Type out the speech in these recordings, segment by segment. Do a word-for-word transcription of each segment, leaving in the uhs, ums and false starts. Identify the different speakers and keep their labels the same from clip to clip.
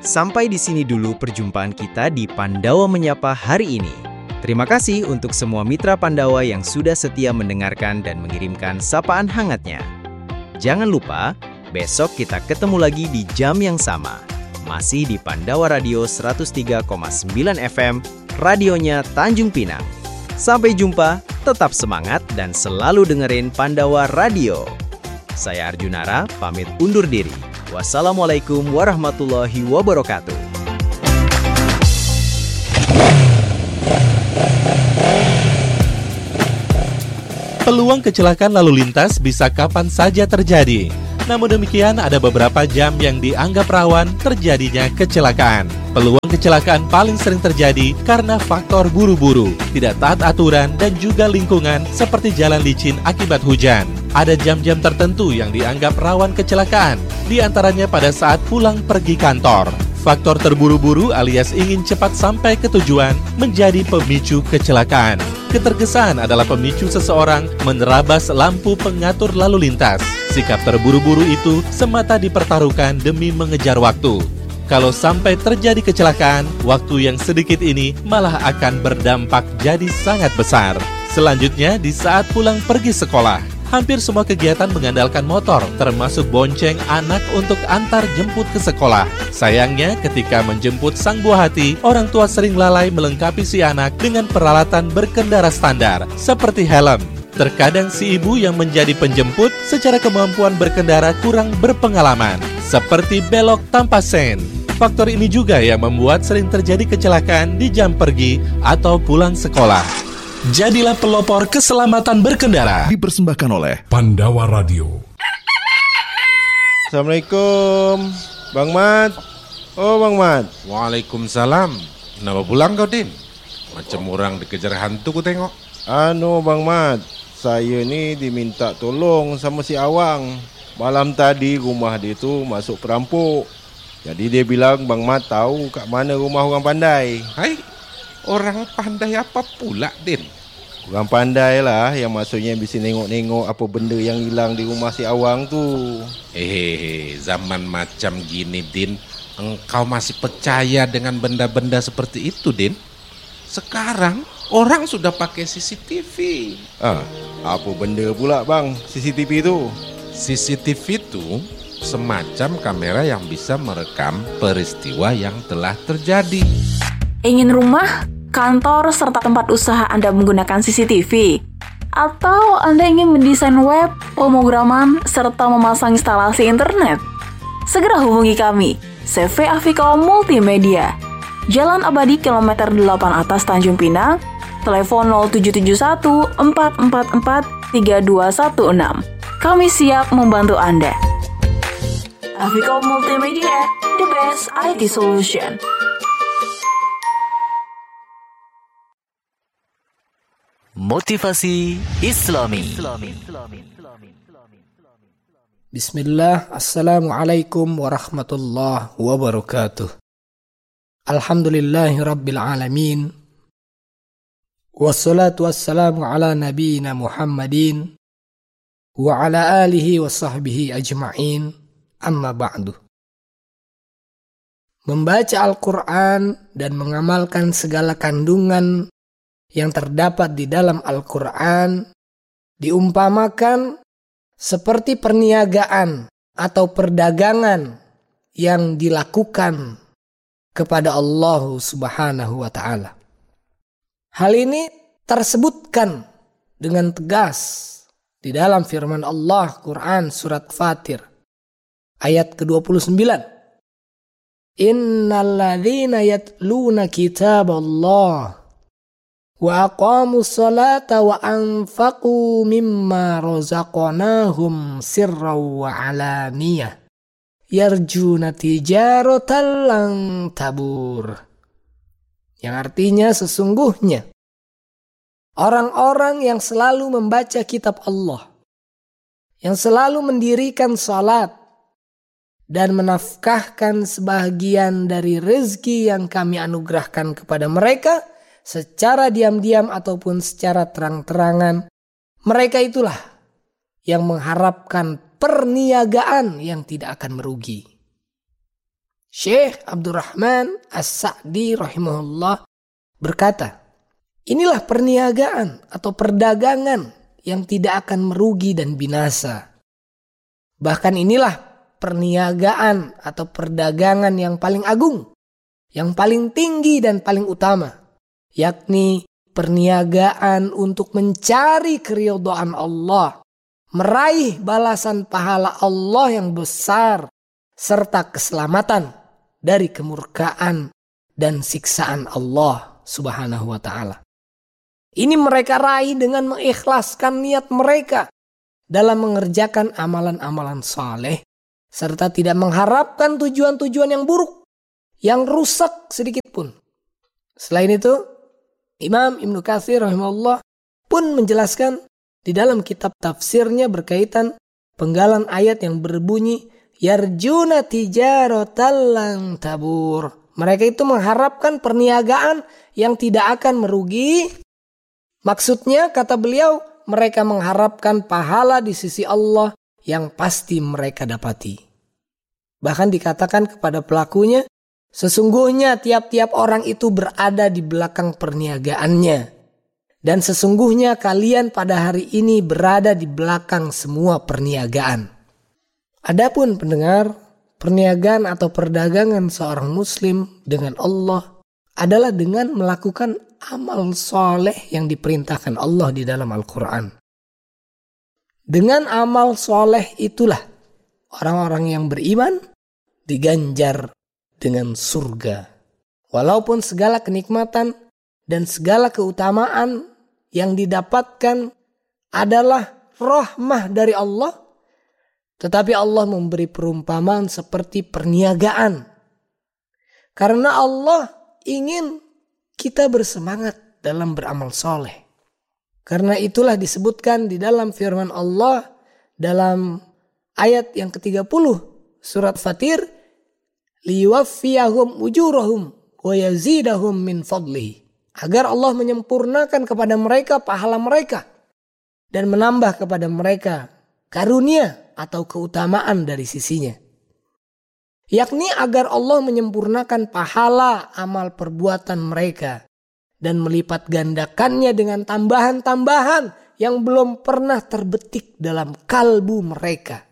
Speaker 1: Sampai di sini dulu perjumpaan kita di Pandawa Menyapa hari ini. Terima kasih untuk semua mitra Pandawa yang sudah setia mendengarkan dan mengirimkan sapaan hangatnya. Jangan lupa, besok kita ketemu lagi di jam yang sama. Masih di Pandawa Radio seratus tiga koma sembilan F M, radionya Tanjung Pinang. Sampai jumpa, tetap semangat dan selalu dengerin Pandawa Radio. Saya Arjunara, pamit undur diri. Wassalamualaikum warahmatullahi wabarakatuh.
Speaker 2: Peluang kecelakaan lalu lintas bisa kapan saja terjadi. Namun demikian, ada beberapa jam yang dianggap rawan terjadinya kecelakaan. Peluang kecelakaan paling sering terjadi karena faktor buru-buru, tidak taat aturan, dan juga lingkungan seperti jalan licin akibat hujan. Ada jam-jam tertentu yang dianggap rawan kecelakaan, di antaranya pada saat pulang pergi kantor. Faktor terburu-buru alias ingin cepat sampai ke tujuan menjadi pemicu kecelakaan. Ketergesa-an adalah pemicu seseorang menerabas lampu pengatur lalu lintas. Sikap terburu-buru itu semata dipertaruhkan demi mengejar waktu. Kalau sampai terjadi kecelakaan, waktu yang sedikit ini malah akan berdampak jadi sangat besar. Selanjutnya, di saat pulang pergi sekolah, hampir semua kegiatan mengandalkan motor, termasuk bonceng anak untuk antar jemput ke sekolah. Sayangnya, ketika menjemput sang buah hati, orang tua sering lalai melengkapi si anak dengan peralatan berkendara standar, seperti helm. Terkadang si ibu yang menjadi penjemput secara kemampuan berkendara kurang berpengalaman, seperti belok tanpa sen. Faktor ini juga yang membuat sering terjadi kecelakaan di jam pergi atau pulang sekolah. Jadilah pelopor keselamatan berkendara.
Speaker 3: Dipersembahkan oleh
Speaker 4: Pandawa Radio.
Speaker 5: Assalamualaikum, Bang Mat. Oh, Bang Mat.
Speaker 4: Waalaikumsalam. Kenapa pulang kau, Din? Macam orang dikejar hantu ku tengok.
Speaker 5: Anu, Bang Mat, saya ni diminta tolong sama si Awang. Malam tadi rumah dia tu masuk perampok. Jadi dia bilang Bang Mat tahu kat mana rumah orang pandai.
Speaker 4: Hai, orang pandai apa pula, Din?
Speaker 5: Orang pandai lah, yang maksudnya bisa nengok-nengok apa benda yang hilang di rumah si Awang tu.
Speaker 4: Eh, zaman macam gini, Din, engkau masih percaya dengan benda-benda seperti itu, Din? Sekarang orang sudah pakai C C T V.
Speaker 5: Ah, apa benda pula bang C C T V tu?
Speaker 4: C C T V itu semacam kamera yang bisa merekam peristiwa yang telah terjadi.
Speaker 6: Ingin rumah, kantor, serta tempat usaha Anda menggunakan C C T V? Atau Anda ingin mendesain web, pemrograman, serta memasang instalasi internet? Segera hubungi kami, C V Aviko Multimedia, Jalan Abadi kilometer delapan atas Tanjung Pinang, telepon nol tujuh tujuh satu empat empat empat tiga dua satu enam. Kami siap membantu Anda. Aviko Multimedia, the best I T solution.
Speaker 7: Motivasi Islami.
Speaker 8: Bismillah, Assalamualaikum warahmatullahi wabarakatuh. Alhamdulillahi rabbil alamin. Wassalatu wassalamu ala nabiyina Muhammadin wa ala alihi wa sahbihi ajma'in. Amma ba'du. Membaca Al-Quran dan mengamalkan segala kandungan yang terdapat di dalam Al-Quran diumpamakan seperti perniagaan atau perdagangan yang dilakukan kepada Allah Subhanahu wa ta'ala. Hal ini tersebutkan dengan tegas di dalam firman Allah Quran surat Fatir ayat ke dua puluh sembilan. Innal ladzina yatluna kitaballah wa aqamus salata wa anfaqu mimma razaqnahum sirran wa alaniyah yarjuna tijaratan lan tabur. Yang artinya sesungguhnya orang-orang yang selalu membaca kitab Allah, yang selalu mendirikan salat dan menafkahkan sebahagian dari rezeki yang kami anugerahkan kepada mereka secara diam-diam ataupun secara terang-terangan, mereka itulah yang mengharapkan perniagaan yang tidak akan merugi. Syekh Abdurrahman As-Sa'di rahimahullah berkata, inilah perniagaan atau perdagangan yang tidak akan merugi dan binasa. Bahkan inilah perniagaan atau perdagangan yang paling agung, yang paling tinggi dan paling utama, yakni perniagaan untuk mencari keridhaan Allah, meraih balasan pahala Allah yang besar, serta keselamatan dari kemurkaan dan siksaan Allah Subhanahu wa ta'ala. Ini mereka raih dengan mengikhlaskan niat mereka dalam mengerjakan amalan-amalan saleh, serta tidak mengharapkan tujuan-tujuan yang buruk, yang rusak sedikit pun. Selain itu, Imam Ibnu Katsir rahimahullah pun menjelaskan di dalam kitab tafsirnya berkaitan penggalan ayat yang berbunyi yarjuna tijaratan lan tabur. Mereka itu mengharapkan perniagaan yang tidak akan merugi. Maksudnya, kata beliau, mereka mengharapkan pahala di sisi Allah yang pasti mereka dapati. Bahkan dikatakan kepada pelakunya, sesungguhnya tiap-tiap orang itu berada di belakang perniagaannya. Dan sesungguhnya kalian pada hari ini berada di belakang semua perniagaan. Adapun pendengar, perniagaan atau perdagangan seorang muslim dengan Allah adalah dengan melakukan amal soleh yang diperintahkan Allah di dalam Al-Quran. Dengan amal soleh itulah orang-orang yang beriman diganjar dengan surga. Walaupun segala kenikmatan dan segala keutamaan yang didapatkan adalah rahmah dari Allah, tetapi Allah memberi perumpamaan seperti perniagaan. Karena Allah ingin kita bersemangat dalam beramal soleh. Karena itulah disebutkan di dalam firman Allah dalam ayat yang ketiga puluh surat Fatir, liyuwaffiyahum ujurahum wa yazidahum min fadlihi. Agar Allah menyempurnakan kepada mereka pahala mereka dan menambah kepada mereka karunia atau keutamaan dari sisinya. Yakni agar Allah menyempurnakan pahala amal perbuatan mereka dan melipat gandakannya dengan tambahan-tambahan yang belum pernah terbetik dalam kalbu mereka.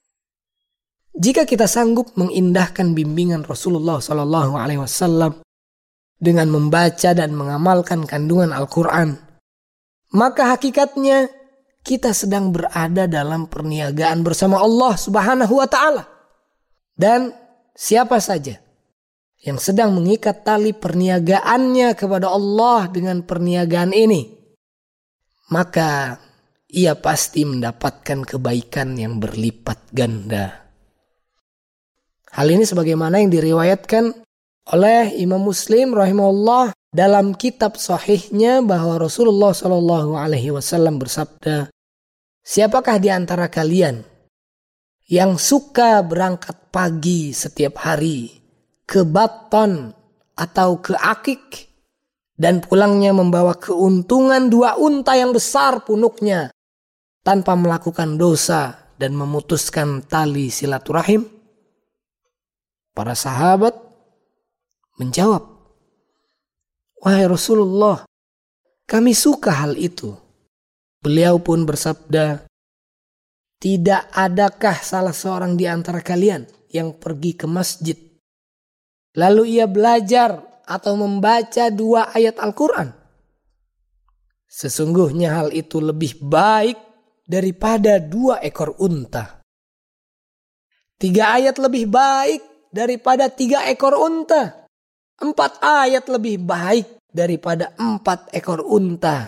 Speaker 8: Jika kita sanggup mengindahkan bimbingan Rasulullah shallallahu alaihi wasallam dengan membaca dan mengamalkan kandungan Al-Quran, maka hakikatnya kita sedang berada dalam perniagaan bersama Allah Subhanahu wa ta'ala. Dan siapa saja yang sedang mengikat tali perniagaannya kepada Allah dengan perniagaan ini, maka ia pasti mendapatkan kebaikan yang berlipat ganda. Hal ini sebagaimana yang diriwayatkan oleh Imam Muslim rahimahullah dalam kitab sahihnya bahwa Rasulullah shallallahu alaihi wasallam bersabda, siapakah di antara kalian yang suka berangkat pagi setiap hari ke Baton atau ke Akik dan pulangnya membawa keuntungan dua unta yang besar punuknya tanpa melakukan dosa dan memutuskan tali silaturahim? Para sahabat menjawab, wahai Rasulullah, kami suka hal itu. Beliau pun bersabda, tidak adakah salah seorang di antara kalian yang pergi ke masjid, lalu ia belajar atau membaca dua ayat Al-Quran? Sesungguhnya hal itu lebih baik daripada dua ekor unta. Tiga ayat lebih baik daripada tiga ekor unta. Empat ayat lebih baik daripada empat ekor unta.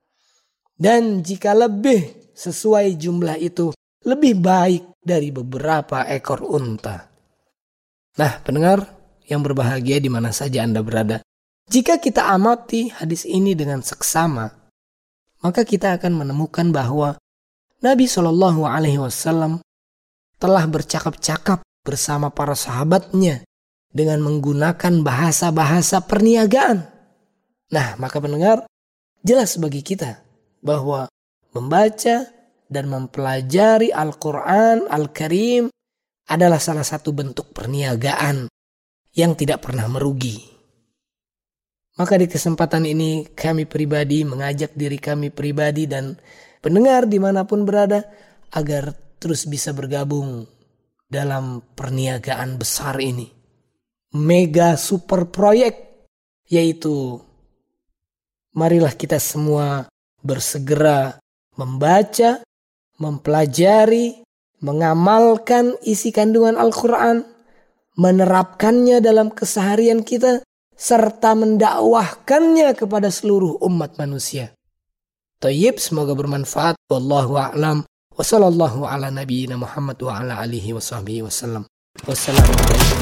Speaker 8: Dan jika lebih sesuai jumlah itu, lebih baik dari beberapa ekor unta. Nah, pendengar yang berbahagia di mana saja Anda berada, jika kita amati hadis ini dengan seksama, maka kita akan menemukan bahwa Nabi shallallahu alaihi wasallam telah bercakap-cakap bersama para sahabatnya dengan menggunakan bahasa-bahasa perniagaan. Nah, maka pendengar, jelas bagi kita bahwa membaca dan mempelajari Al-Quran Al-Karim adalah salah satu bentuk perniagaan yang tidak pernah merugi. Maka di kesempatan ini kami pribadi mengajak diri kami pribadi dan pendengar dimanapun berada agar terus bisa bergabung dalam perniagaan besar ini. Mega super proyek, yaitu marilah kita semua bersegera membaca, mempelajari, mengamalkan isi kandungan Al-Quran, menerapkannya dalam keseharian kita, serta mendakwahkannya kepada seluruh umat manusia. Thayyib, semoga bermanfaat. Wallahu a'lam. Wa sallallahu ala nabiyyina Muhammad wa ala alihi wa sahbihi wasallam.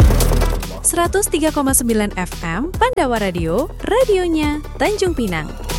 Speaker 8: Wassalamualaikum.
Speaker 3: seratus tiga koma sembilan F M Pandawa Radio, radionya Tanjung Pinang.